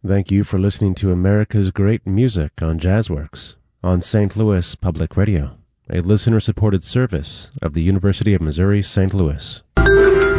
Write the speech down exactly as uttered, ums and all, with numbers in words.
Thank you for listening to America's Great Music on Jazzworks on Saint Louis Public Radio, a listener-supported service of the University of Missouri Saint Louis.